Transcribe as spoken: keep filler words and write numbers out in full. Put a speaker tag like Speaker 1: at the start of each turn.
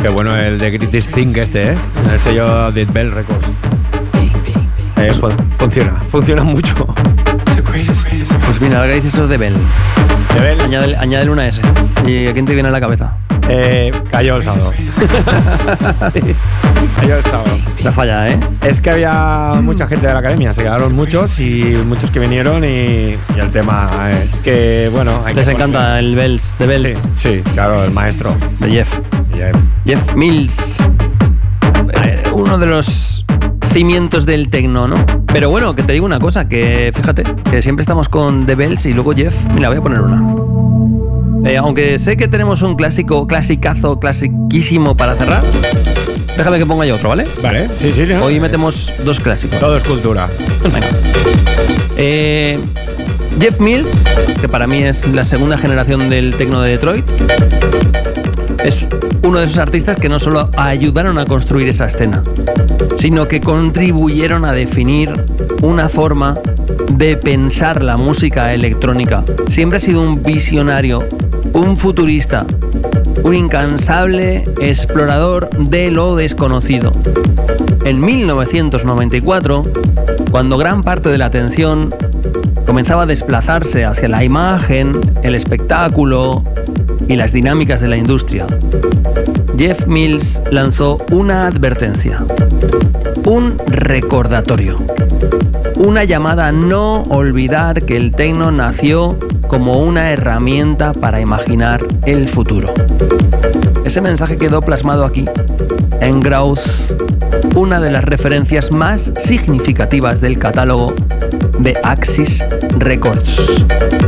Speaker 1: Qué bueno el de Greatest Thing este, ¿eh? En el sello Dead Bell Records. Eh, fun- funciona, funciona mucho.
Speaker 2: Pues mira, ahora que dices eso de Bell,
Speaker 1: ¿De Bell?
Speaker 2: añádele, añádele una S. ¿Y a quién te viene a la cabeza?
Speaker 1: Eh, cayó el sábado. Cayó el sábado.
Speaker 2: La falla, ¿eh?
Speaker 1: Es que había mucha gente de la academia, se quedaron muchos y muchos que vinieron y, y el tema es que, bueno... Hay
Speaker 2: Les
Speaker 1: que
Speaker 2: encanta
Speaker 1: poner-
Speaker 2: el Bells, de Bells,
Speaker 1: Sí, sí, claro, el maestro.
Speaker 2: de Jeff.
Speaker 1: Jeff.
Speaker 2: Jeff Mills. Eh, uno de los cimientos del tecno, ¿no? Pero bueno, que te digo una cosa, que fíjate, que siempre estamos con The Bells y luego Jeff. Mira, voy a poner una. Eh, aunque sé que tenemos un clásico, clasicazo, clasiquísimo para cerrar, déjame que ponga yo otro, ¿vale?
Speaker 1: Vale, sí, sí. ¿no?
Speaker 2: Hoy metemos dos clásicos.
Speaker 1: Todo es cultura.
Speaker 2: Venga. Eh, Jeff Mills, que para mí es la segunda generación del tecno de Detroit, es uno de esos artistas que no solo ayudaron a construir esa escena, sino que contribuyeron a definir una forma de pensar la música electrónica. Siempre ha sido un visionario, un futurista, un incansable explorador de lo desconocido. En mil novecientos noventa y cuatro, cuando gran parte de la atención comenzaba a desplazarse hacia la imagen, el espectáculo y las dinámicas de la industria, Jeff Mills lanzó una advertencia, un recordatorio, una llamada a no olvidar que el techno nació como una herramienta para imaginar el futuro. Ese mensaje quedó plasmado aquí, en Growth, una de las referencias más significativas del catálogo de Axis Records.